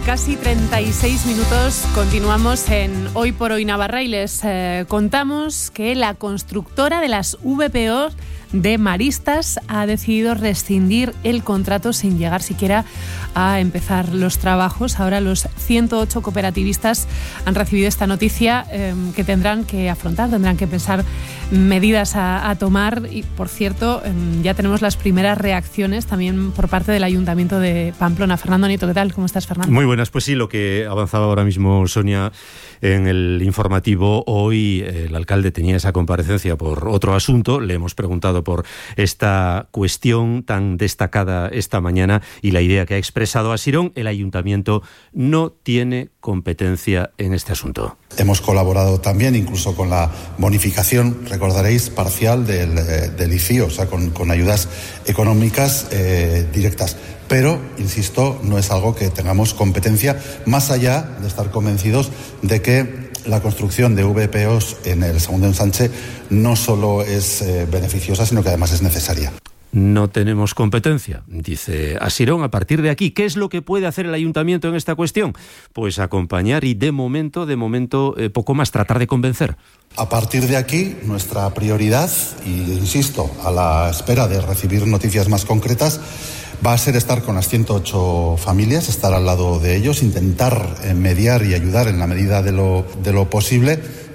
casi 36 minutos. Continuamos en Hoy por Hoy Navarra y les contamos que la constructora de las VPO de Maristas ha decidido rescindir el contrato sin llegar siquiera a empezar los trabajos. Ahora los 108 cooperativistas han recibido esta noticia que tendrán que afrontar, tendrán que pensar medidas a tomar y, por cierto, ya tenemos las primeras reacciones también por parte del Ayuntamiento de Pamplona. Fernando Nieto, ¿qué tal? ¿Cómo estás, Fernando? Muy buenas, pues sí, lo que avanzaba ahora mismo Sonia en el informativo. Hoy el alcalde tenía esa comparecencia por otro asunto. Le hemos preguntado por esta cuestión tan destacada esta mañana y la idea que ha expresado Asirón. El ayuntamiento no tiene competencia en este asunto. Hemos colaborado también incluso con la bonificación, recordaréis, parcial del ICI, o sea, con ayudas económicas directas. Pero, insisto, no es algo que tengamos competencia, más allá de estar convencidos de que la construcción de VPOs en el segundo ensanche no solo es beneficiosa, sino que además es necesaria. No tenemos competencia, dice Asirón. A partir de aquí, ¿qué es lo que puede hacer el ayuntamiento en esta cuestión? Pues acompañar y de momento, poco más, tratar de convencer. A partir de aquí, nuestra prioridad, y insisto, a la espera de recibir noticias más concretas, va a ser estar con las 108 familias, estar al lado de ellos, intentar mediar y ayudar en la medida de lo posible,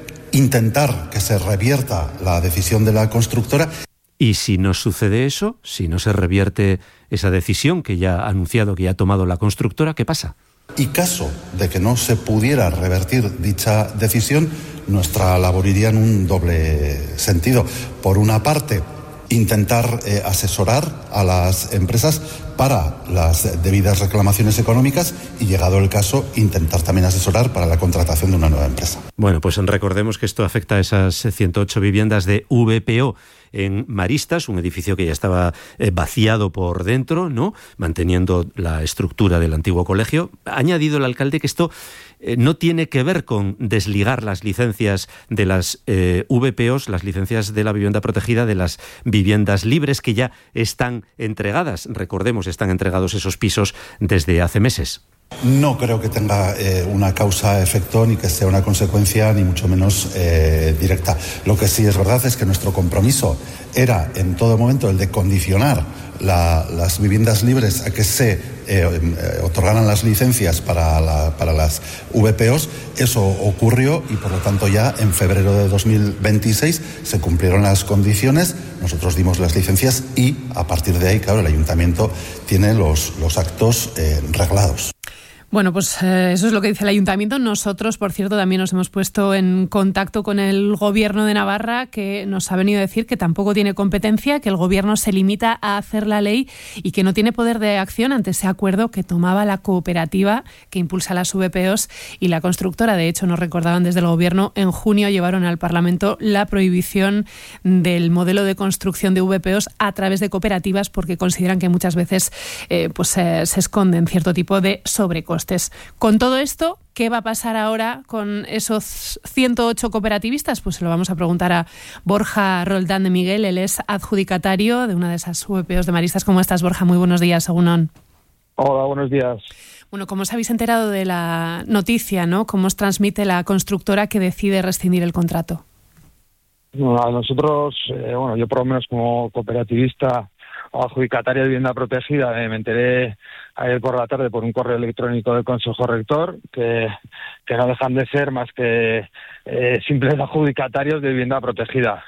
intentar que se revierta la decisión de la constructora. Y si no sucede eso, si no se revierte esa decisión que ya ha anunciado, que ya ha tomado la constructora, ¿qué pasa? Y caso de que no se pudiera revertir dicha decisión, nuestra labor iría en un doble sentido. Por una parte, intentar asesorar a las empresas para las debidas reclamaciones económicas y, llegado el caso, intentar también asesorar para la contratación de una nueva empresa. Bueno, pues recordemos que esto afecta a esas 108 viviendas de VPO en Maristas, un edificio que ya estaba vaciado por dentro, ¿no?, manteniendo la estructura del antiguo colegio. Ha añadido el alcalde que esto no tiene que ver con desligar las licencias de las VPOs, las licencias de la vivienda protegida, de las viviendas libres que ya están entregadas. Recordemos, están entregados esos pisos desde hace meses. No creo que tenga una causa-efecto, ni que sea una consecuencia, ni mucho menos directa. Lo que sí es verdad es que nuestro compromiso era en todo momento el de condicionar las viviendas libres a que se otorgaran las licencias para las VPOs. Eso ocurrió y, por lo tanto, ya en febrero de 2026 se cumplieron las condiciones, nosotros dimos las licencias y, a partir de ahí, claro, el ayuntamiento tiene los actos reglados. Bueno, pues eso es lo que dice el ayuntamiento. Nosotros, por cierto, también nos hemos puesto en contacto con el Gobierno de Navarra, que nos ha venido a decir que tampoco tiene competencia, que el Gobierno se limita a hacer la ley y que no tiene poder de acción ante ese acuerdo que tomaba la cooperativa que impulsa las VPOs y la constructora. De hecho, nos recordaban desde el Gobierno, en junio llevaron al Parlamento la prohibición del modelo de construcción de VPOs a través de cooperativas, porque consideran que muchas veces se esconden cierto tipo de sobrecostes. Con todo esto, ¿qué va a pasar ahora con esos 108 cooperativistas? Pues se lo vamos a preguntar a Borja Roldán de Miguel. Él es adjudicatario de una de esas VPOs de Maristas. ¿Cómo estás, Borja? Muy buenos días, Egunon. Hola, buenos días. Bueno, ¿cómo os habéis enterado de la noticia, no? ¿Cómo os transmite la constructora que decide rescindir el contrato? Bueno, a nosotros, yo por lo menos como cooperativista o adjudicatario de vivienda protegida, me enteré ayer por la tarde por un correo electrónico del Consejo Rector que no dejan de ser más que simples adjudicatarios de vivienda protegida.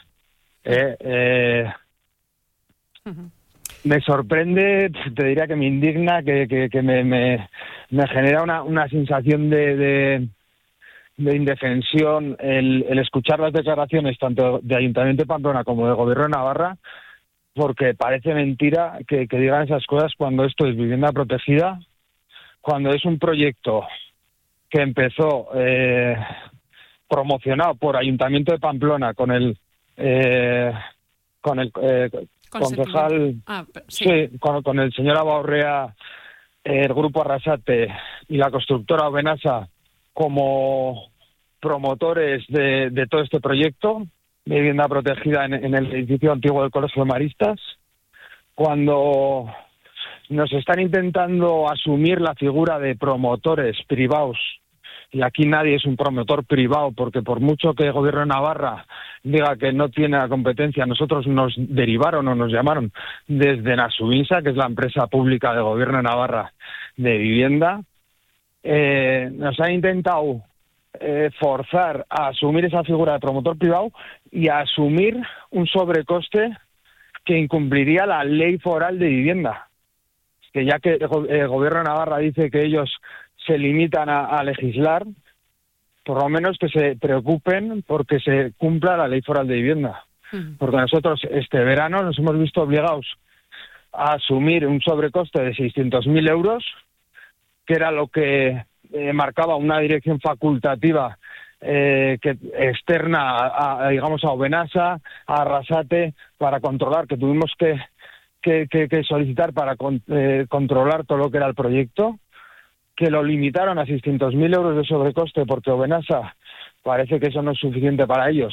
Me sorprende, te diría que me indigna, que me genera una sensación de indefensión el escuchar las declaraciones tanto de Ayuntamiento de Pamplona como del Gobierno de Navarra, porque parece mentira que digan esas cosas cuando esto es vivienda protegida, cuando es un proyecto que empezó promocionado por Ayuntamiento de Pamplona con el concejal, con el señor Abaurrea, el Grupo Arrasate y la constructora Obenasa como promotores de todo este proyecto de vivienda protegida en el edificio antiguo del Colegio de Maristas, cuando nos están intentando asumir la figura de promotores privados, y aquí nadie es un promotor privado, porque por mucho que el Gobierno de Navarra diga que no tiene la competencia, nosotros nos derivaron o nos llamaron desde Nasubinsa, que es la empresa pública del Gobierno de Navarra de vivienda, nos han intentado forzar a asumir esa figura de promotor privado y a asumir un sobrecoste que incumpliría la ley foral de vivienda. Que ya que el Gobierno de Navarra dice que ellos se limitan a legislar, por lo menos que se preocupen porque se cumpla la ley foral de vivienda. Porque nosotros este verano nos hemos visto obligados a asumir un sobrecoste de 600.000 euros, que era lo que marcaba una dirección facultativa que externa digamos a Obenasa, a Arrasate, para controlar, que tuvimos que solicitar para controlar todo lo que era el proyecto, que lo limitaron a 600.000 euros de sobrecoste, porque Obenasa parece que eso no es suficiente para ellos.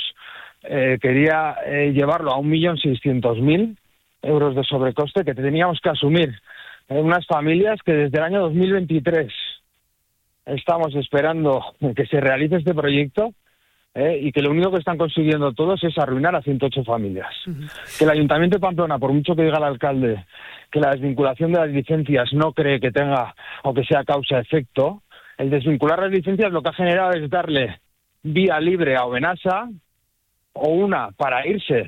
Quería llevarlo a 1.600.000 euros de sobrecoste que teníamos que asumir en unas familias que desde el año 2023 estamos esperando que se realice este proyecto, y que lo único que están consiguiendo todos es arruinar a 108 familias. Que el Ayuntamiento de Pamplona, por mucho que diga el alcalde que la desvinculación de las licencias no cree que tenga o que sea causa-efecto, el desvincular las licencias lo que ha generado es darle vía libre a Obenasa, o una, para irse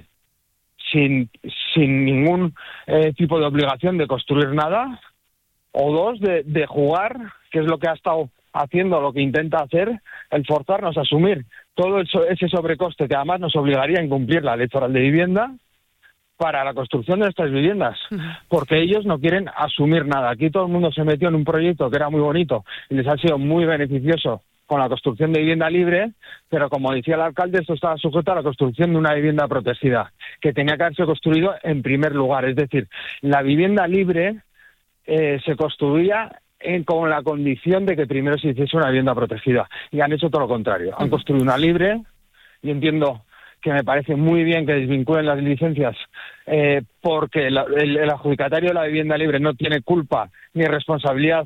sin ningún tipo de obligación de construir nada, o dos, de jugar, que es lo que ha estado haciendo, lo que intenta hacer, el forzarnos a asumir todo ese sobrecoste que además nos obligaría a incumplir la ley foral de vivienda para la construcción de nuestras viviendas, porque ellos no quieren asumir nada. Aquí todo el mundo se metió en un proyecto que era muy bonito y les ha sido muy beneficioso con la construcción de vivienda libre, pero como decía el alcalde, esto estaba sujeto a la construcción de una vivienda protegida, que tenía que haberse construido en primer lugar. Es decir, la vivienda libre se construía con la condición de que primero se hiciese una vivienda protegida, y han hecho todo lo contrario. Han construido una libre, y entiendo que me parece muy bien que desvinculen las licencias, porque el adjudicatario de la vivienda libre no tiene culpa ni responsabilidad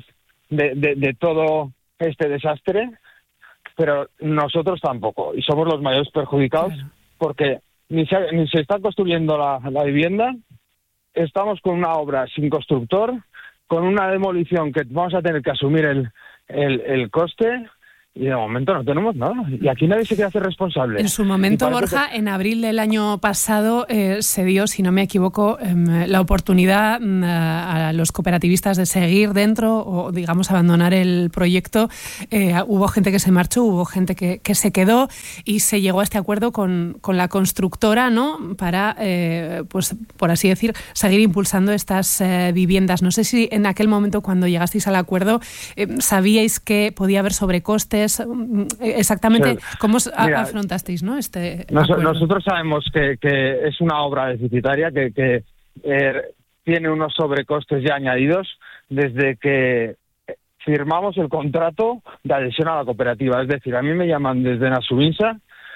de todo este desastre, pero nosotros tampoco, y somos los mayores perjudicados, porque ni se está construyendo la vivienda, estamos con una obra sin constructor, con una demolición que vamos a tener que asumir el coste, y de momento no tenemos nada. Y aquí nadie se quiere hacer responsable. En su momento, Borja, en abril del año pasado se dio, si no me equivoco, la oportunidad a los cooperativistas de seguir dentro o, digamos, abandonar el proyecto. Hubo gente que se marchó, hubo gente que se quedó, y se llegó a este acuerdo con la constructora, ¿no?, para, pues, por así decir, seguir impulsando estas viviendas. No sé si en aquel momento, cuando llegasteis al acuerdo, sabíais que podía haber sobrecostes. Exactamente, ¿cómo afrontasteis, ¿no?, este acuerdo? Nosotros sabemos que es una obra deficitaria, que tiene unos sobrecostes ya añadidos desde que firmamos el contrato de adhesión a la cooperativa. Es decir, a mí me llaman desde Nasubinsa,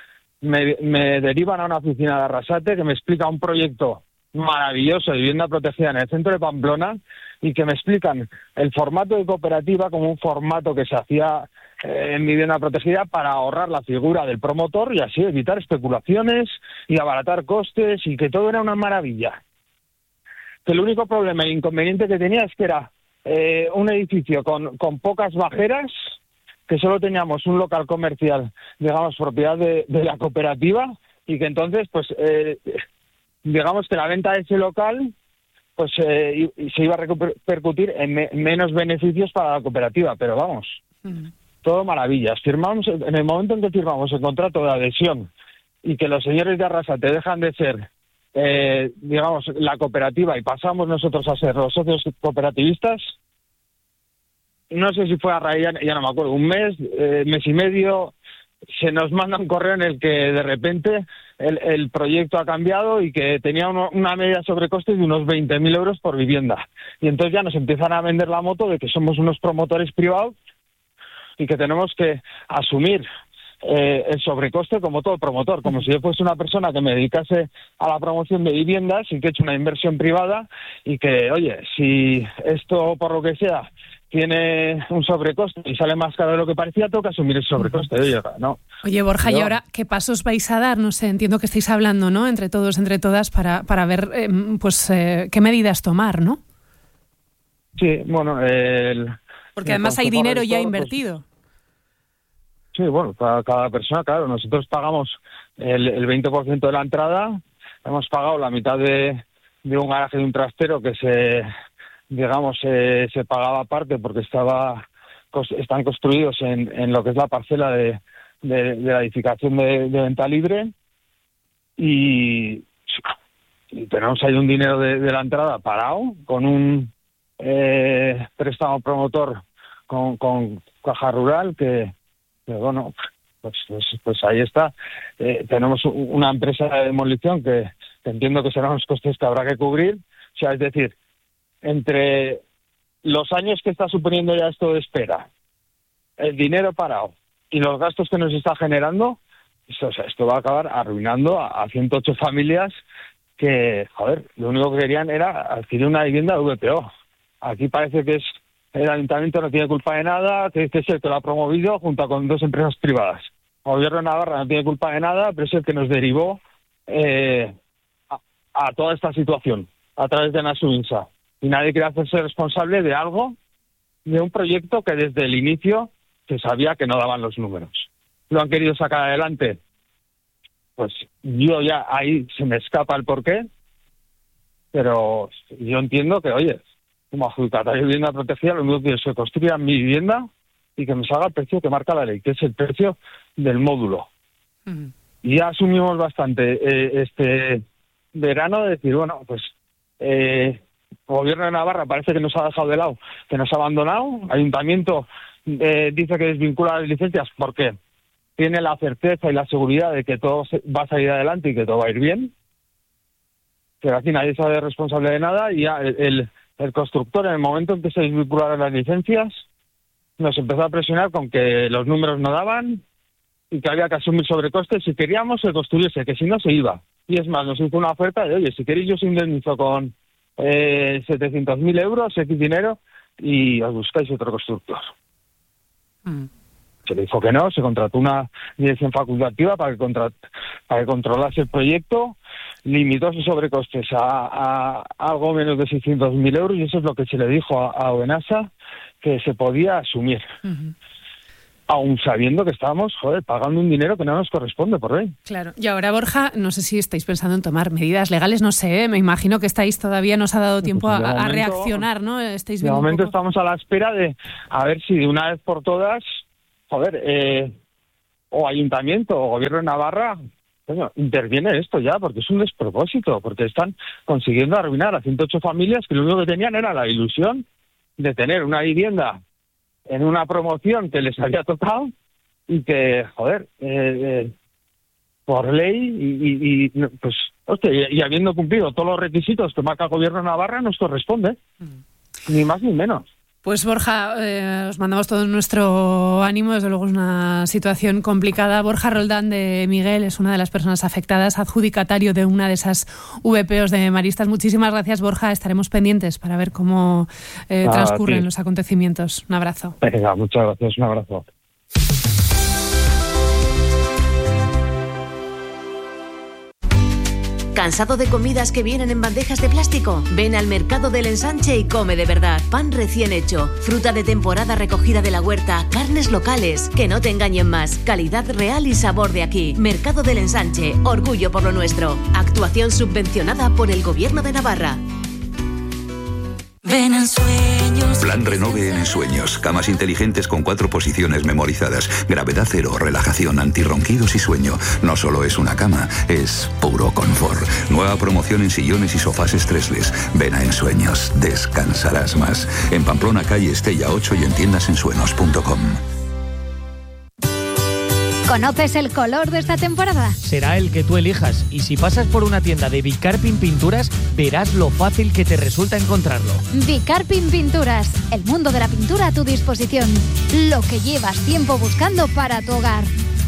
me derivan a una oficina de Arrasate que me explica un proyecto maravilloso de vivienda protegida en el centro de Pamplona, y que me explican el formato de cooperativa como un formato que se hacía en vivienda protegida para ahorrar la figura del promotor y así evitar especulaciones y abaratar costes, y que todo era una maravilla. Que el único problema e inconveniente que tenía es que era un edificio con pocas bajeras, que solo teníamos un local comercial, digamos, propiedad de la cooperativa, y que entonces, pues, digamos que la venta de ese local pues se iba a repercutir en menos beneficios para la cooperativa, pero vamos, todo maravillas. Firmamos, en el momento en que firmamos el contrato de adhesión y que los señores de Arrasate dejan de ser, digamos, la cooperativa, y pasamos nosotros a ser los socios cooperativistas, no sé si fue a raíz, ya no me acuerdo, un mes y medio, se nos manda un correo en el que de repente el proyecto ha cambiado y que tenía una media sobrecoste de unos 20.000 euros por vivienda. Y entonces ya nos empiezan a vender la moto de que somos unos promotores privados y que tenemos que asumir el sobrecoste como todo promotor, como si yo fuese una persona que me dedicase a la promoción de viviendas y que he hecho una inversión privada y que, oye, si esto por lo que sea tiene un sobrecoste y sale más caro de lo que parecía, tengo que asumir ese sobrecoste. Oye, no. Oye, Borja, ¿y ahora qué pasos vais a dar? No sé, entiendo que estáis hablando, ¿no? Entre todos, entre todas, para ver qué medidas tomar, ¿no? Sí, bueno, porque además hay dinero ya invertido. Sí, bueno, cada persona, claro, nosotros pagamos el 20% de la entrada, hemos pagado la mitad de un garaje de un trastero que se pagaba aparte porque están construidos en lo que es la parcela de la edificación de venta libre y tenemos ahí un dinero de la entrada parado con un préstamo promotor con Caja Rural que bueno, pues ahí está. Tenemos una empresa de demolición que entiendo que serán los costes que habrá que cubrir. O sea, es decir, entre los años que está suponiendo ya esto de espera, el dinero parado y los gastos que nos está generando, esto va a acabar arruinando a 108 familias que, joder, lo único que querían era adquirir una vivienda de VPO. Aquí parece que el ayuntamiento no tiene culpa de nada, que es el que lo ha promovido junto con 2 empresas privadas. El gobierno de Navarra no tiene culpa de nada, pero es el que nos derivó a toda esta situación a través de Nasuinsa. Y nadie quiere hacerse responsable de algo, de un proyecto que desde el inicio se sabía que no daban los números. Lo han querido sacar adelante. Pues yo ya ahí se me escapa el porqué, pero yo entiendo que, oye, como adjudicatario de vivienda protegida, lo único que quiero es que construya mi vivienda y que me salga el precio que marca la ley, que es el precio del módulo. Y ya asumimos bastante este verano de decir, bueno, pues el gobierno de Navarra parece que nos ha dejado de lado, que nos ha abandonado. Ayuntamiento dice que desvincula las licencias porque tiene la certeza y la seguridad de que todo va a salir adelante y que todo va a ir bien. Pero aquí nadie se hace responsable de nada y ya el constructor, en el momento en que se desvincularon las licencias, nos empezó a presionar con que los números no daban y que había que asumir sobrecostes. Si queríamos que construyese, que si no se iba. Y es más, nos hizo una oferta de, oye, si queréis yo os indemnizo con 700.000 euros, X dinero, y os buscáis otro constructor. Se le dijo que no, se contrató una dirección facultativa para que controlase el proyecto, limitó sus sobrecostes a algo menos de 600.000 euros y eso es lo que se le dijo a Oenasa que se podía asumir. Aún sabiendo que estábamos, pagando un dinero que no nos corresponde por ley. Claro. Y ahora, Borja, no sé si estáis pensando en tomar medidas legales, no sé, me imagino que todavía nos ha dado tiempo a reaccionar, ¿no? Estáis viendo de momento estamos a la espera de a ver si de una vez por todas, o ayuntamiento o gobierno de Navarra, interviene esto ya, porque es un despropósito, porque están consiguiendo arruinar a 108 familias que lo único que tenían era la ilusión de tener una vivienda en una promoción que les había tocado y que, por ley y habiendo cumplido todos los requisitos que marca el gobierno de Navarra, nos corresponde, ni más ni menos. Pues Borja, os mandamos todo nuestro ánimo, desde luego es una situación complicada. Borja Roldán de Miguel es una de las personas afectadas, adjudicatario de una de esas VPOs de Maristas. Muchísimas gracias, Borja, estaremos pendientes para ver cómo transcurren los acontecimientos. Un abrazo. Venga, muchas gracias, un abrazo. ¿Cansado de comidas que vienen en bandejas de plástico? Ven al Mercado del Ensanche y come de verdad. Pan recién hecho, fruta de temporada recogida de la huerta, carnes locales. Que no te engañen más. Calidad real y sabor de aquí. Mercado del Ensanche, orgullo por lo nuestro. Actuación subvencionada por el Gobierno de Navarra. Ven en sueños. Plan Renove en Ensueños. Camas inteligentes con 4 posiciones memorizadas. Gravedad cero, relajación, antirronquidos y sueño. No solo es una cama, es puro confort. Nueva promoción en sillones y sofás estresles. Ven a Ensueños. Descansarás más. En Pamplona, calle Estella 8 y en tiendasensuenos.com. ¿Conoces el color de esta temporada? Será el que tú elijas, y si pasas por una tienda de Bicarpin Pinturas, verás lo fácil que te resulta encontrarlo. Bicarpin Pinturas, el mundo de la pintura a tu disposición. Lo que llevas tiempo buscando para tu hogar.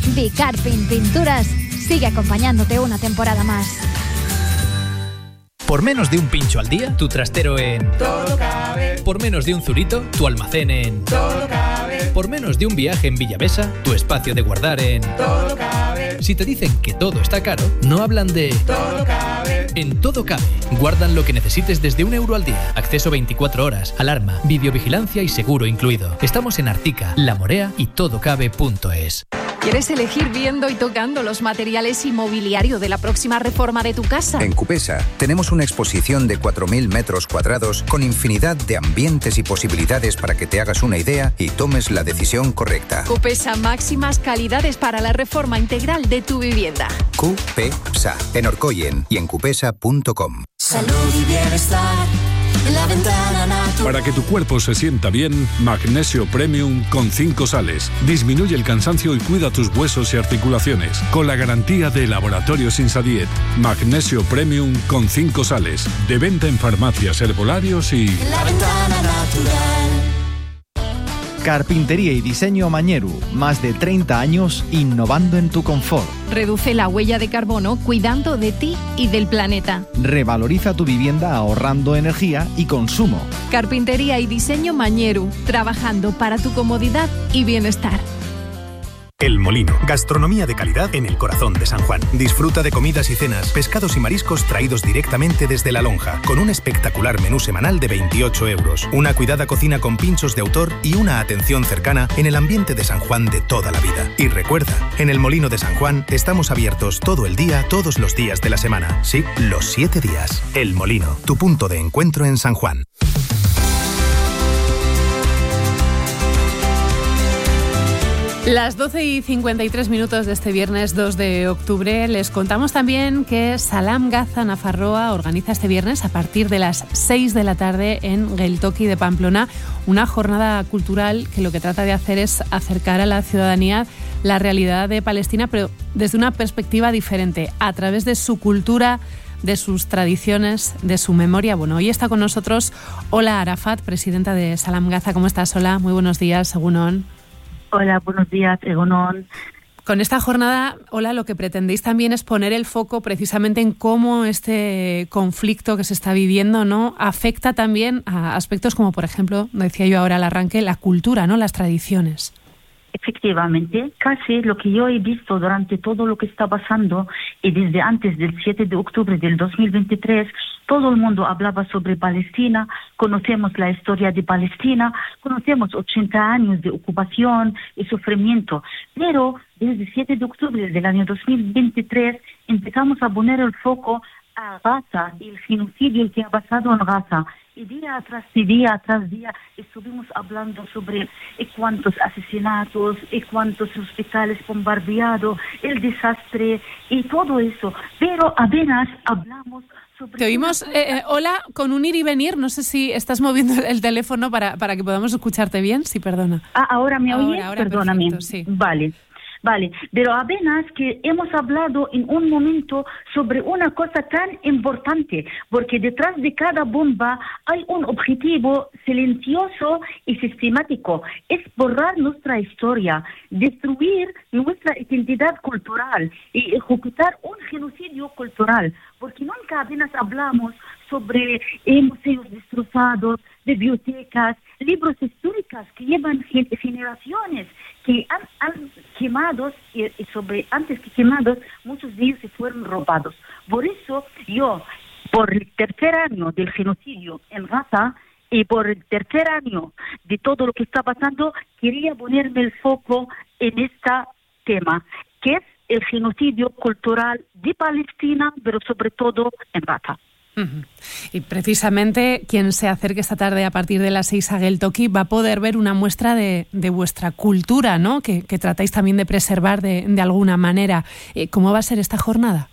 Bicarpin Pinturas sigue acompañándote una temporada más. Por menos de un pincho al día, tu trastero en Todo Cabe. Por menos de un zurito, tu almacén en Todo Cabe. Por menos de un viaje en Villavesa, tu espacio de guardar en Todo Cabe. Si te dicen que todo está caro, no hablan de Todo Cabe. En Todo Cabe, guardan lo que necesites desde €1 al día. Acceso 24 horas, alarma, videovigilancia y seguro incluido. Estamos en Artica, La Morea y todocabe.es. ¿Quieres elegir viendo y tocando los materiales y mobiliario de la próxima reforma de tu casa? En Cupesa tenemos una exposición de 4.000 metros cuadrados con infinidad de ambientes y posibilidades para que te hagas una idea y tomes la decisión correcta. Cupesa, máximas calidades para la reforma integral de tu vivienda. Cupesa, en Orcoyen y en cupesa.com. Salud y bienestar. La ventana natural. Para que tu cuerpo se sienta bien, Magnesio Premium con 5 sales. Disminuye el cansancio y cuida tus huesos y articulaciones. Con la garantía de Laboratorios Insadiet. Magnesio Premium con 5 sales. De venta en farmacias, herbolarios y... La ventana natural. Carpintería y diseño Mañeru. Más de 30 años innovando en tu confort. Reduce la huella de carbono cuidando de ti y del planeta. Revaloriza tu vivienda ahorrando energía y consumo. Carpintería y diseño Mañeru. Trabajando para tu comodidad y bienestar. El Molino, gastronomía de calidad en el corazón de San Juan. Disfruta de comidas y cenas, pescados y mariscos traídos directamente desde La Lonja, con un espectacular menú semanal de €28. Una cuidada cocina con pinchos de autor y una atención cercana en el ambiente de San Juan de toda la vida. Y recuerda, en el Molino de San Juan estamos abiertos todo el día, todos los días de la semana. Sí, los 7 días. El Molino, tu punto de encuentro en San Juan. Las 12:53 de este viernes 2 de octubre. Les contamos también que Salam Gaza Nafarroa organiza este viernes a partir de las 6 de la tarde en Geltoki de Pamplona una jornada cultural que lo que trata de hacer es acercar a la ciudadanía la realidad de Palestina, pero desde una perspectiva diferente, a través de su cultura, de sus tradiciones, de su memoria. Bueno, hoy está con nosotros Ola Arafat, presidenta de Salam Gaza. ¿Cómo estás, Ola? Muy buenos días, Egunon. Hola, buenos días, Egunon. Con esta jornada, Ola, lo que pretendéis también es poner el foco precisamente en cómo este conflicto que se está viviendo, ¿no?, afecta también a aspectos como, por ejemplo, decía yo ahora al arranque, la cultura, ¿no?, las tradiciones. Efectivamente, casi lo que yo he visto durante todo lo que está pasando y desde antes del 7 de octubre del 2023, todo el mundo hablaba sobre Palestina, conocemos la historia de Palestina, conocemos 80 años de ocupación y sufrimiento, pero desde el 7 de octubre del año 2023 empezamos a poner el foco a Gaza y el genocidio que ha pasado en Gaza. Y día tras día estuvimos hablando sobre cuántos asesinatos, y cuántos hospitales bombardeados, el desastre y todo eso. Pero apenas hablamos sobre... Te oímos, Hola, con un ir y venir. No sé si estás moviendo el teléfono para que podamos escucharte bien. Sí, perdona. ¿Ahora me oyes? Ahora, perdóname. Perfecto, sí. Vale, pero apenas que hemos hablado en un momento sobre una cosa tan importante, porque detrás de cada bomba hay un objetivo silencioso y sistemático, es borrar nuestra historia, destruir nuestra identidad cultural y ejecutar un genocidio cultural, porque nunca apenas hablamos sobre museos destrozados, bibliotecas, libros históricos que llevan generaciones, que han quemados y antes que quemados, muchos de ellos se fueron robados. Por eso yo, por el tercer año del genocidio en Gaza y por el tercer año de todo lo que está pasando, quería ponerme el foco en este tema, que es el genocidio cultural de Palestina, pero sobre todo en Gaza. Y precisamente quien se acerque esta tarde a partir de las 6 a Geltoki va a poder ver una muestra de vuestra cultura, ¿no?, que tratáis también de preservar de alguna manera. ¿Cómo va a ser esta jornada?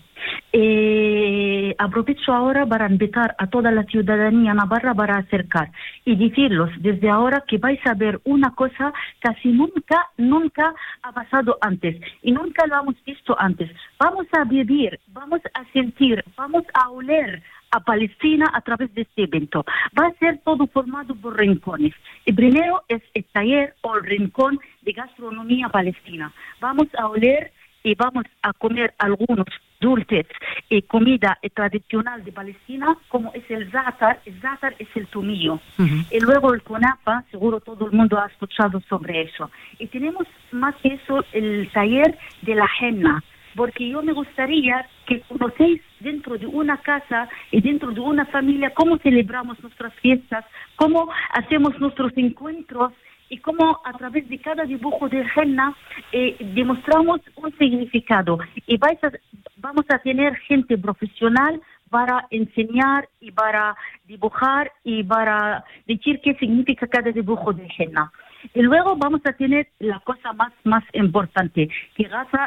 Aprovecho ahora para invitar a toda la ciudadanía navarra para acercar y decirles desde ahora que vais a ver una cosa casi nunca ha pasado antes y nunca lo hemos visto antes. Vamos a vivir, vamos a sentir, vamos a oler a Palestina a través de este evento. Va a ser todo formado por rincones. El primero es el taller o el rincón de gastronomía palestina. Vamos a oler y vamos a comer algunos dulces y comida tradicional de Palestina, como es el za'atar. El za'atar es el tomillo. Y luego el kunafa, seguro todo el mundo ha escuchado sobre eso. Y tenemos más que eso el taller de la henna, porque yo me gustaría que conocéis dentro de una casa y dentro de una familia cómo celebramos nuestras fiestas, cómo hacemos nuestros encuentros y cómo a través de cada dibujo de henna demostramos un significado. Y vamos a tener gente profesional para enseñar y para dibujar y para decir qué significa cada dibujo de henna. Y luego vamos a tener la cosa más importante, que Gaza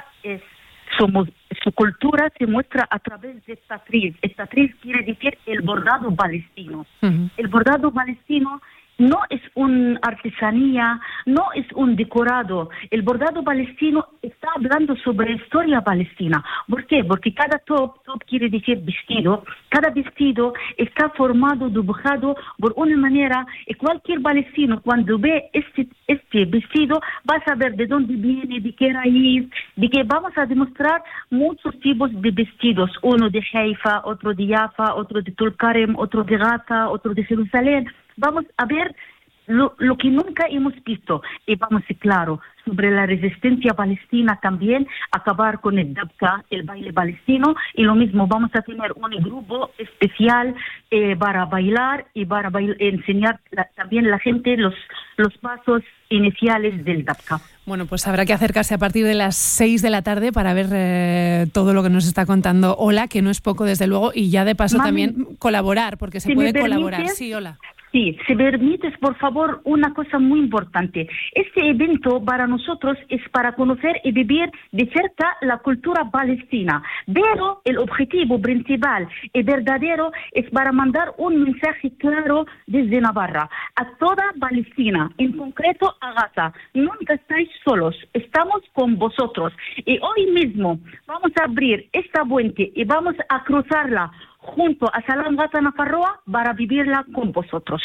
su cultura se muestra a través de esta triz. Esta triz quiere decir el bordado palestino. El bordado palestino no es una artesanía, no es un decorado. El bordado palestino está hablando sobre historia palestina. ¿Por qué? Porque cada top quiere decir vestido. Cada vestido está formado, dibujado por una manera, y cualquier palestino cuando ve este vestido va a saber de dónde viene, de qué raíz, de que vamos a demostrar muchos tipos de vestidos. Uno de Haifa, otro de Jaffa, otro de Tulkarem, otro de Gaza, otro de Jerusalén. Vamos a ver lo que nunca hemos visto. Y vamos, claro, sobre la resistencia palestina también, acabar con el dabka, el baile palestino, y lo mismo, vamos a tener un grupo especial para bailar y para enseñar también a la gente los pasos iniciales del dabka. Bueno, pues habrá que acercarse a partir de las 6 de la tarde para ver todo lo que nos está contando Ola, que no es poco, desde luego, y ya de paso también colaborar, porque se puede colaborar. Sí, Ola. Sí, si me permites, por favor, una cosa muy importante. Este evento para nosotros es para conocer y vivir de cerca la cultura palestina, pero el objetivo principal y verdadero es para mandar un mensaje claro desde Navarra a toda Palestina, en concreto a Gaza. Nunca estáis solos, estamos con vosotros. Y hoy mismo vamos a abrir esta puente y vamos a cruzarla junto a Salam Gaza Nafarroa para vivirla con vosotros.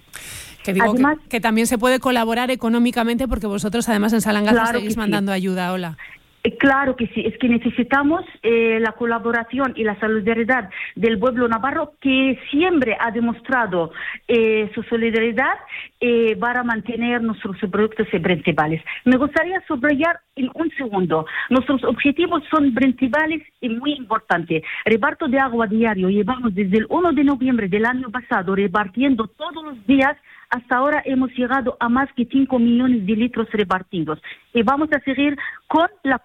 Que digo además, que también se puede colaborar económicamente, porque vosotros además en Salam Gaza seguís mandando ayuda. Hola. Claro que sí, es que necesitamos la colaboración y la solidaridad del pueblo navarro, que siempre ha demostrado su solidaridad para mantener nuestros proyectos principales. Me gustaría subrayar en un segundo, nuestros objetivos son principales y muy importantes. Reparto de agua diario, llevamos desde el 1 de noviembre del año pasado repartiendo todos los días. Hasta ahora hemos llegado a más de 5 millones de litros repartidos y vamos a seguir con la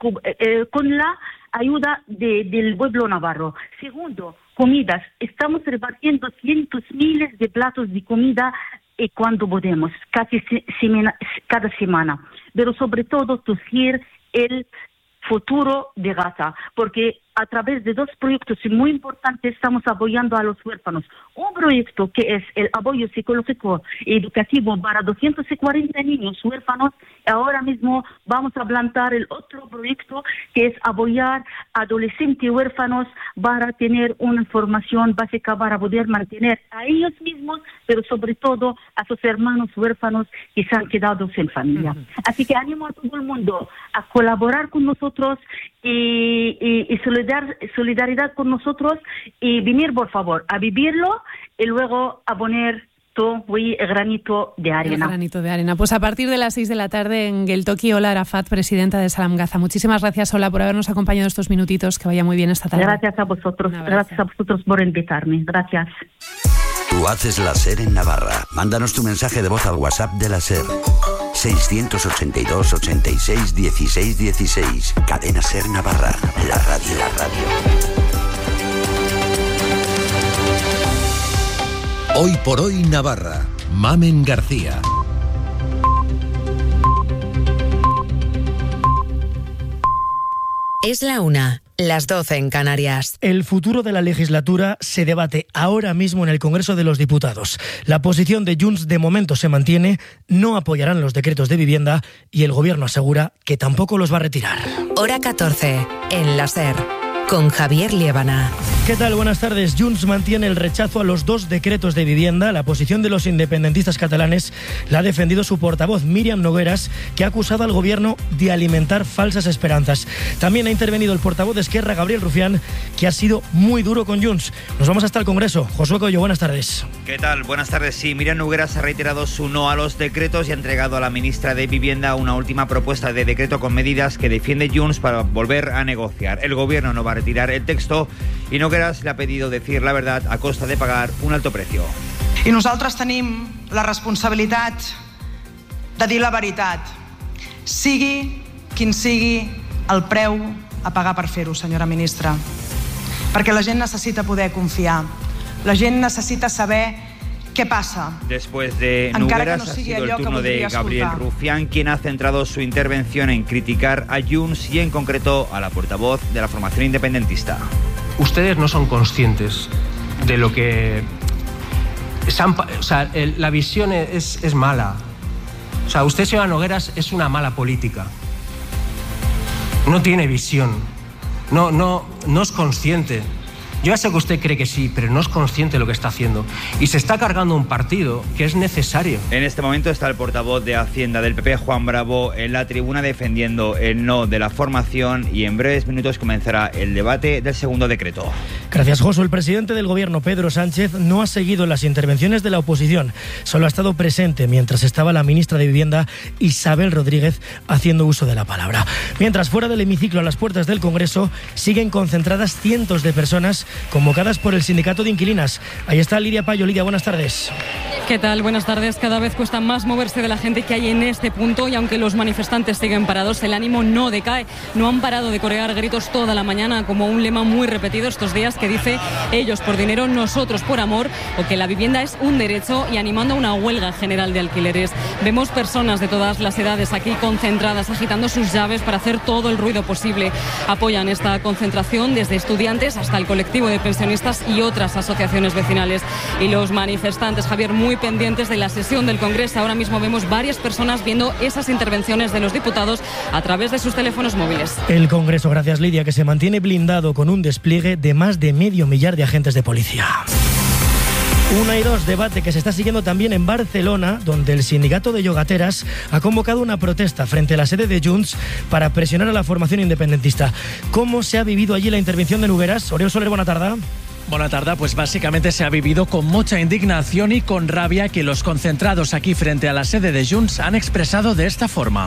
ayuda del pueblo navarro. Segundo, comidas. Estamos repartiendo cientos miles de platos de comida cuando podemos, casi cada semana. Pero sobre todo, surgir el futuro de Gaza, porque a través de dos proyectos muy importantes estamos apoyando a los huérfanos. Un proyecto que es el apoyo psicológico y educativo para 240 niños huérfanos. Ahora mismo vamos a plantar el otro proyecto que es apoyar a adolescentes huérfanos para tener una formación básica para poder mantener a ellos mismos, pero sobre todo a sus hermanos huérfanos que se han quedado sin familia. Así que animo a todo el mundo a colaborar con nosotros y solidaridad con nosotros, y venir, por favor, a vivirlo y luego a poner todo el granito de arena. El granito de arena. Pues a partir de las 6 de la tarde en Geltoki, Ola Arafat, presidenta de Salam Gaza. Muchísimas gracias, Ola, por habernos acompañado estos minutitos. Que vaya muy bien esta tarde. Gracias a vosotros. Gracias a vosotros por invitarme. Gracias. Tú haces la SER en Navarra. Mándanos tu mensaje de voz al WhatsApp de la SER. 682 86 16 16. Cadena SER Navarra. La radio. Hoy por hoy Navarra. Mamen García. Es la 1, las 12 en Canarias. El futuro de la legislatura se debate ahora mismo en el Congreso de los Diputados. La posición de Junts de momento se mantiene, no apoyarán los decretos de vivienda y el Gobierno asegura que tampoco los va a retirar. Hora 14, en la SER, con Javier Liébana. ¿Qué tal? Buenas tardes. Junts mantiene el rechazo a los 2 decretos de vivienda. La posición de los independentistas catalanes la ha defendido su portavoz Míriam Nogueras, que ha acusado al gobierno de alimentar falsas esperanzas. También ha intervenido el portavoz de Esquerra, Gabriel Rufián, que ha sido muy duro con Junts. Nos vamos hasta el Congreso. Josué Coello, buenas tardes. ¿Qué tal? Buenas tardes. Sí, Míriam Nogueras ha reiterado su no a los decretos y ha entregado a la ministra de Vivienda una última propuesta de decreto con medidas que defiende Junts para volver a negociar. El gobierno no va a retirar el texto i Nogueras le ha pedido decir la verdad a costa de pagar un alto precio. I nosaltres tenim la responsabilitat de dir la veritat, sigui quin sigui el preu a pagar per fer-ho, senyora ministra. Perquè la gent necessita poder confiar, la gent necessita saber qué pasa. Después de Nogueras ha sido el turno de Gabriel Rufián, quien ha centrado su intervención en criticar a Junts y en concreto a la portavoz de la formación independentista. Ustedes no son conscientes de lo que... la visión es mala. O sea, usted, señora Nogueras, es una mala política. No tiene visión. No es consciente. Yo ya sé que usted cree que sí, pero no es consciente de lo que está haciendo. Y se está cargando un partido que es necesario. En este momento está el portavoz de Hacienda del PP, Juan Bravo, en la tribuna defendiendo el no de la formación, y en breves minutos comenzará el debate del segundo decreto. Gracias, Josu. El presidente del gobierno, Pedro Sánchez, no ha seguido las intervenciones de la oposición. Solo ha estado presente mientras estaba la ministra de Vivienda, Isabel Rodríguez, haciendo uso de la palabra. Mientras, fuera del hemiciclo, a las puertas del Congreso, siguen concentradas cientos de personas convocadas por el sindicato de inquilinas. Ahí está Lidia Payo. Lidia, buenas tardes. ¿Qué tal? Buenas tardes. Cada vez cuesta más moverse de la gente que hay en este punto, y aunque los manifestantes siguen parados, el ánimo no decae. No han parado de corear gritos toda la mañana, como un lema muy repetido estos días que dice: ellos por dinero, nosotros por amor, o que la vivienda es un derecho, y animando a una huelga general de alquileres. Vemos personas de todas las edades aquí concentradas, agitando sus llaves para hacer todo el ruido posible. Apoyan esta concentración desde estudiantes hasta el colectivo de pensionistas y otras asociaciones vecinales. Y los manifestantes, Javier, muy pendientes de la sesión del Congreso. Ahora mismo vemos varias personas viendo esas intervenciones de los diputados a través de sus teléfonos móviles. El Congreso, gracias Lidia, que se mantiene blindado con un despliegue de más de 500 de agentes de policía. 1 y 2, debate que se está siguiendo también en Barcelona, donde el sindicato de yogateras ha convocado una protesta frente a la sede de Junts para presionar a la formación independentista. ¿Cómo se ha vivido allí la intervención de Nogueras? Oriol Soler, buena tarde. Buena tarde, pues básicamente se ha vivido con mucha indignación y con rabia que los concentrados aquí frente a la sede de Junts han expresado de esta forma.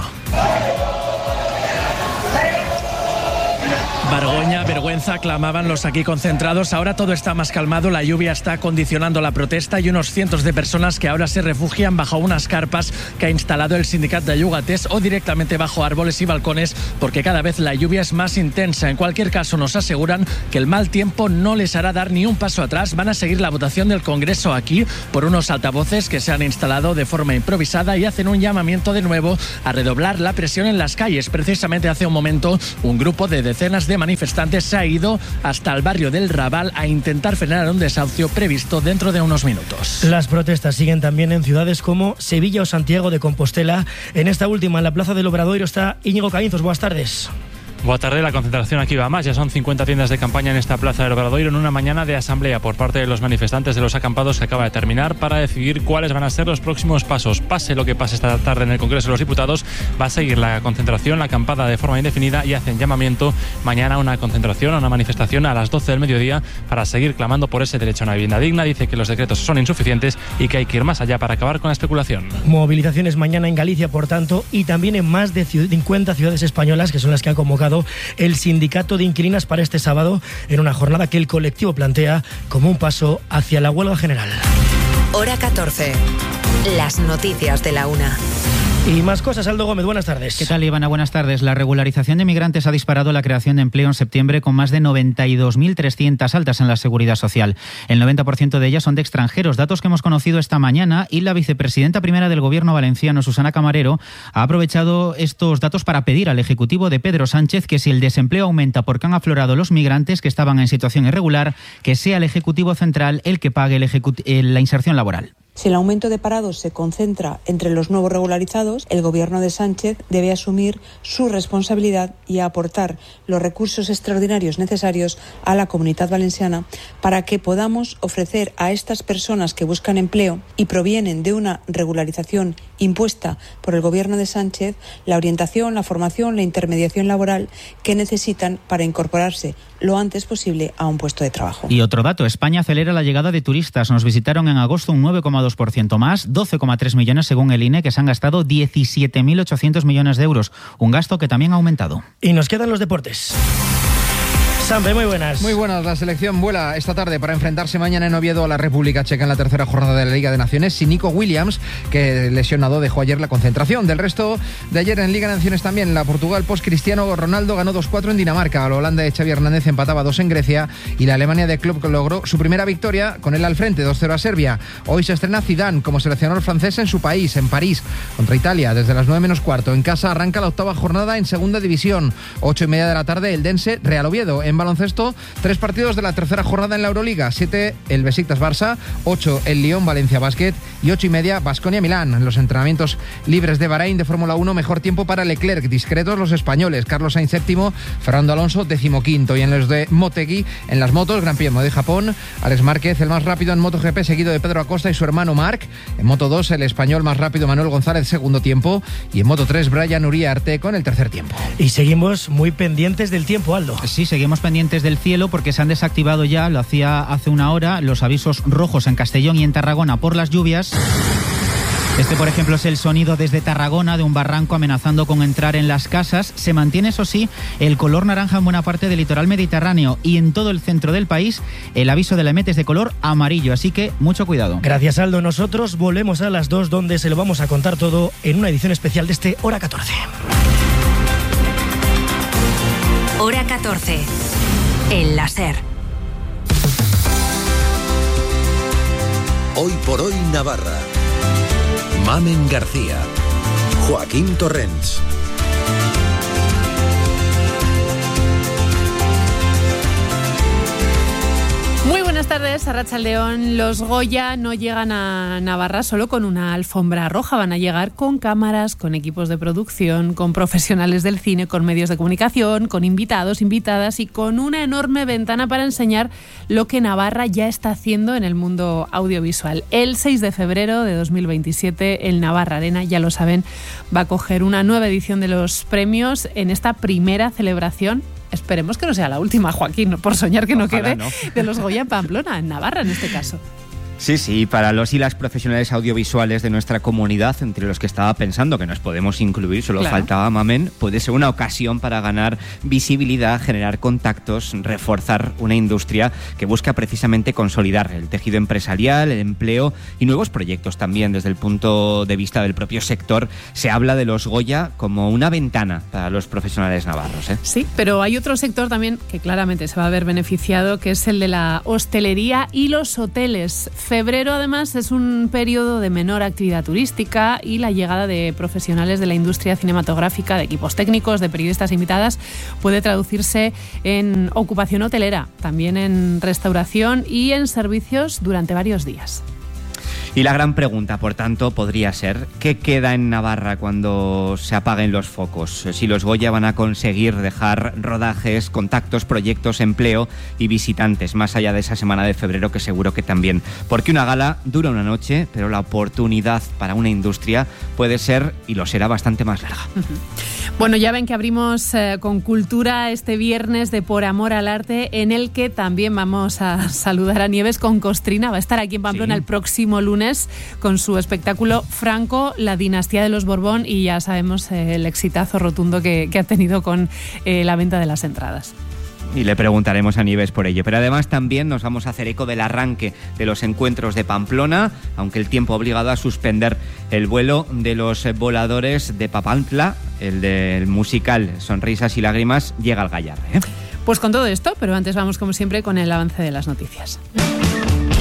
Vergüenza, clamaban los aquí concentrados. Ahora todo está más calmado, la lluvia está condicionando la protesta y unos cientos de personas que ahora se refugian bajo unas carpas que ha instalado el sindicato de Llogaters o directamente bajo árboles y balcones, porque cada vez la lluvia es más intensa. En cualquier caso, nos aseguran que el mal tiempo no les hará dar ni un paso atrás. Van a seguir la votación del Congreso aquí por unos altavoces que se han instalado de forma improvisada y hacen un llamamiento de nuevo a redoblar la presión en las calles. Precisamente hace un momento, un grupo de decenas de manifestantes se ha ido hasta el barrio del Raval a intentar frenar un desahucio previsto dentro de unos minutos. Las protestas siguen también en ciudades como Sevilla o Santiago de Compostela. En esta última, en la Plaza del Obradoiro, está Íñigo Caínzos. Buenas tardes. Buenas tardes, la concentración aquí va más. Ya son 50 tiendas de campaña en esta Plaza del Obradoiro en una mañana de asamblea por parte de los manifestantes de los acampados que acaba de terminar para decidir cuáles van a ser los próximos pasos. Pase lo que pase esta tarde en el Congreso de los Diputados, va a seguir la concentración, la acampada de forma indefinida, y hacen llamamiento mañana a una concentración, a una manifestación a las 12 del mediodía para seguir clamando por ese derecho a una vivienda digna. Dice que los decretos son insuficientes y que hay que ir más allá para acabar con la especulación. Movilizaciones mañana en Galicia, por tanto, y también en más de 50 ciudades españolas, que son las que ha convocado el sindicato de inquilinas para este sábado, en una jornada que el colectivo plantea como un paso hacia la huelga general. Hora 14. Las noticias de la 1. Y más cosas, Aldo Gómez, buenas tardes. ¿Qué tal, Ivana? Buenas tardes. La regularización de migrantes ha disparado la creación de empleo en septiembre, con más de 92.300 altas en la Seguridad Social. El 90% de ellas son de extranjeros, datos que hemos conocido esta mañana, y la vicepresidenta primera del Gobierno valenciano, Susana Camarero, ha aprovechado estos datos para pedir al Ejecutivo de Pedro Sánchez que, si el desempleo aumenta porque han aflorado los migrantes que estaban en situación irregular, que sea el Ejecutivo Central el que pague la inserción laboral. Si el aumento de parados se concentra entre los nuevos regularizados, el Gobierno de Sánchez debe asumir su responsabilidad y aportar los recursos extraordinarios necesarios a la Comunitat Valenciana para que podamos ofrecer a estas personas que buscan empleo y provienen de una regularización impuesta por el Gobierno de Sánchez la orientación, la formación, la intermediación laboral que necesitan para incorporarse lo antes posible a un puesto de trabajo. Y otro dato, España acelera la llegada de turistas. Nos visitaron en agosto un 9,2% más, 12,3 millones según el INE, que se han gastado 17.800 millones de euros, un gasto que también ha aumentado. Y nos quedan los deportes. Sampe, muy buenas. Muy buenas. La selección vuela esta tarde para enfrentarse mañana en Oviedo a la República Checa en la tercera jornada de la Liga de Naciones sin Nico Williams, que lesionado dejó ayer la concentración. Del resto de ayer en Liga de Naciones también, la Portugal post-Cristiano Ronaldo ganó 2-4 en Dinamarca, la Holanda de Xavi Hernández empataba 2 en Grecia y la Alemania de Klopp logró su primera victoria con él al frente, 2-0 a Serbia. Hoy se estrena Zidane como seleccionador francés en su país, en París, contra Italia, desde las 9 menos cuarto. En casa arranca la octava jornada en segunda división, 8:30 de la tarde, el Dense Real Oviedo. En baloncesto, 3 partidos de la tercera jornada en la Euroliga, 7 el Besiktas Barça, 8 el Lyon Valencia Basket y 8:30 Baskonia Milán. En los entrenamientos libres de Bahrein de Fórmula 1, mejor tiempo para Leclerc, discretos los españoles, Carlos Sainz séptimo, Fernando Alonso 15º, y en los de Motegi, en las motos, Gran Premio de Japón, Alex Márquez el más rápido en MotoGP, seguido de Pedro Acosta y su hermano Marc. En Moto 2 el español más rápido Manuel González, segundo tiempo, y en Moto 3 Brian Uriarte con el tercer tiempo. Y seguimos muy pendientes del tiempo, Aldo. Sí, seguimos pendientes del cielo porque se han desactivado ya, lo hacía hace una hora, los avisos rojos en Castellón y en Tarragona por las lluvias. Este, por ejemplo, es el sonido desde Tarragona de un barranco amenazando con entrar en las casas. Se mantiene, eso sí, el color naranja en buena parte del litoral mediterráneo y en todo el centro del país el aviso de la EMET es de color amarillo, así que mucho cuidado. Gracias, Aldo. Nosotros volvemos a las 2, donde se lo vamos a contar todo en una edición especial de este Hora 14. Hora 14. El láser. Hoy por hoy Navarra. Mamen García. Joaquín Torrents. Muy buenas tardes, Arratsaldeón. Los Goya no llegan a Navarra solo con una alfombra roja, van a llegar con cámaras, con equipos de producción, con profesionales del cine, con medios de comunicación, con invitados, invitadas y con una enorme ventana para enseñar lo que Navarra ya está haciendo en el mundo audiovisual. El 6 de febrero de 2027, el Navarra Arena, ya lo saben, va a coger una nueva edición de los premios en esta primera celebración. Esperemos que no sea la última, Joaquín, por soñar que no quede, no, de los Goya en Pamplona, en Navarra en este caso. Sí, para los y las profesionales audiovisuales de nuestra comunidad, entre los que estaba pensando que nos podemos incluir, solo faltaba Mamen, puede ser una ocasión para ganar visibilidad, generar contactos, reforzar una industria que busca precisamente consolidar el tejido empresarial, el empleo y nuevos proyectos también. Desde el punto de vista del propio sector, se habla de los Goya como una ventana para los profesionales navarros, ¿eh? Sí, pero hay otro sector también que claramente se va a ver beneficiado, que es el de la hostelería y los hoteles. Febrero, además, es un periodo de menor actividad turística y la llegada de profesionales de la industria cinematográfica, de equipos técnicos, de periodistas invitadas, puede traducirse en ocupación hotelera, también en restauración y en servicios durante varios días. Y la gran pregunta, por tanto, podría ser, ¿qué queda en Navarra cuando se apaguen los focos? Si los Goya van a conseguir dejar rodajes, contactos, proyectos, empleo y visitantes, más allá de esa semana de febrero, que seguro que también. Porque una gala dura una noche, pero la oportunidad para una industria puede ser, y lo será, bastante más larga. Bueno, ya ven que abrimos con cultura este viernes de Por Amor al Arte, en el que también vamos a saludar a Nieves con Costrina. Va a estar aquí en Pamplona el próximo lunes con su espectáculo Franco, la dinastía de los Borbón, y ya sabemos el exitazo rotundo que ha tenido con la venta de las entradas. Y le preguntaremos a Nieves por ello. Pero además también nos vamos a hacer eco del arranque de los encuentros de Pamplona, aunque el tiempo ha obligado a suspender el vuelo de los voladores de Papantla, el del musical Sonrisas y Lágrimas, llega al Gallarre, ¿eh? Pues con todo esto, pero antes vamos como siempre con el avance de las noticias.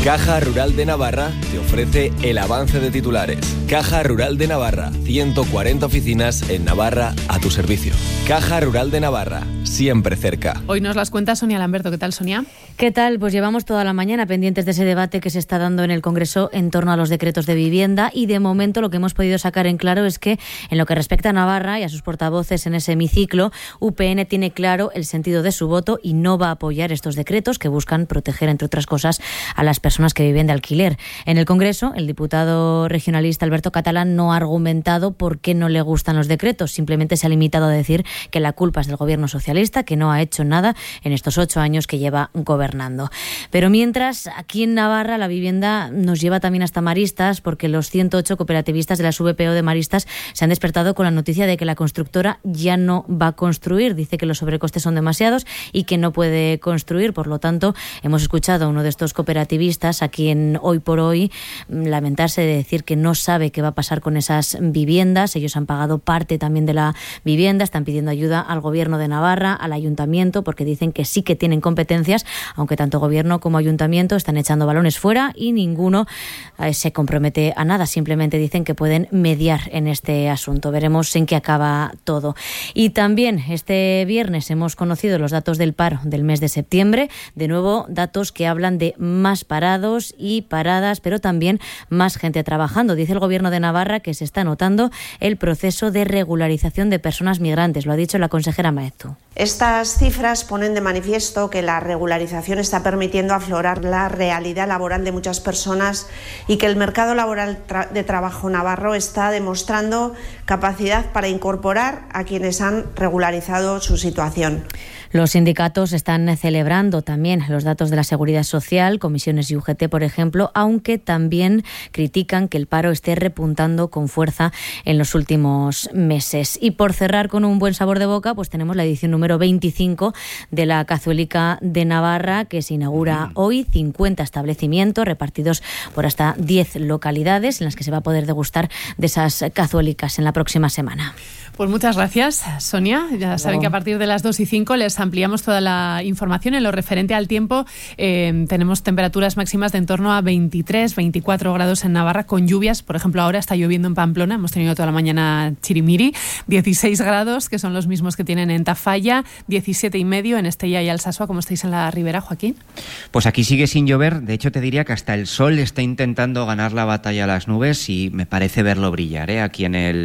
Caja Rural de Navarra te ofrece el avance de titulares. Caja Rural de Navarra, 140 oficinas en Navarra a tu servicio. Caja Rural de Navarra, siempre cerca. Hoy nos las cuenta Sonia Lamberto. ¿Qué tal, Sonia? ¿Qué tal? Pues llevamos toda la mañana pendientes de ese debate que se está dando en el Congreso en torno a los decretos de vivienda, y de momento lo que hemos podido sacar en claro es que en lo que respecta a Navarra y a sus portavoces en ese hemiciclo, UPN tiene claro el sentido de su voto y no va a apoyar estos decretos que buscan proteger, entre otras cosas, a las personas que viven de alquiler. En el Congreso, el diputado regionalista Alberto Catalán no ha argumentado por qué no le gustan los decretos, simplemente se ha limitado a decir que la culpa es del gobierno socialista, que no ha hecho nada en estos 8 años que lleva gobernando. Pero mientras, aquí en Navarra la vivienda nos lleva también hasta Maristas, porque los 108 cooperativistas de la VPO de Maristas se han despertado con la noticia de que la constructora ya no va a construir. Dice que los sobrecostes son demasiados y que no puede construir. Por lo tanto, hemos escuchado a uno de estos cooperativistas aquí en Hoy por Hoy lamentarse de decir que no sabe qué va a pasar con esas viviendas. Ellos han pagado parte también de la vivienda, están pidiendo ayuda al gobierno de Navarra, al ayuntamiento, porque dicen que sí que tienen competencias, aunque tanto gobierno como ayuntamiento están echando balones fuera y ninguno se compromete a nada. Simplemente dicen que pueden mediar en este asunto. Veremos en qué acaba todo. Y también este viernes hemos conocido los datos del paro del mes de septiembre. De nuevo, datos que hablan de más parados y paradas, pero también más gente trabajando. Dice el gobierno de Navarra que se está notando el proceso de regularización de personas migrantes. Lo ha dicho la consejera Maeztu. Estas cifras ponen de manifiesto que la regularización está permitiendo aflorar la realidad laboral de muchas personas y que el mercado laboral de trabajo navarro está demostrando capacidad para incorporar a quienes han regularizado su situación. Los sindicatos están celebrando también los datos de la Seguridad Social, Comisiones y UGT, por ejemplo, aunque también critican que el paro esté repuntando con fuerza en los últimos meses. Y por cerrar con un buen sabor de boca, pues tenemos la edición número 25 de la Cazuelica de Navarra, que se inaugura hoy. 50 establecimientos repartidos por hasta 10 localidades en las que se va a poder degustar de esas cazuelicas en la próxima semana. Pues muchas gracias, Sonia. Ya saben que a partir de las 2:05 les ampliamos toda la información. En lo referente al tiempo, tenemos temperaturas máximas de en torno a 23, 24 grados en Navarra, con lluvias. Por ejemplo, ahora está lloviendo en Pamplona. Hemos tenido toda la mañana chirimiri. 16 grados, que son los mismos que tienen en Tafalla. 17,5 en Estella y Alsasua. ¿Cómo estáis en la Ribera, Joaquín? Pues aquí sigue sin llover. De hecho, te diría que hasta el sol está intentando ganar la batalla a las nubes y me parece verlo brillar aquí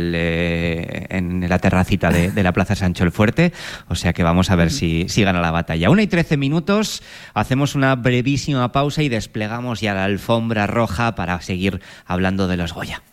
en la terracita de la Plaza Sancho el Fuerte, o sea que vamos a ver si gana la batalla. 1:13, hacemos una brevísima pausa y desplegamos ya la alfombra roja para seguir hablando de los Goya.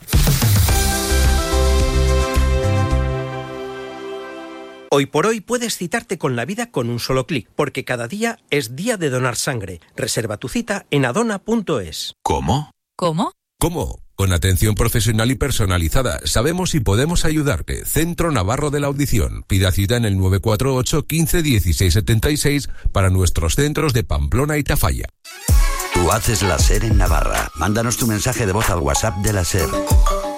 Hoy por hoy puedes citarte con la vida con un solo clic, porque cada día es día de donar sangre. Reserva tu cita en adona.es. ¿Cómo? ¿Cómo? ¿Cómo? Con atención profesional y personalizada, sabemos si podemos ayudarte. Centro Navarro de la Audición. Pida cita en el 948 15 16 76 para nuestros centros de Pamplona y Tafalla. Tú haces la SER en Navarra. Mándanos tu mensaje de voz al WhatsApp de la SER.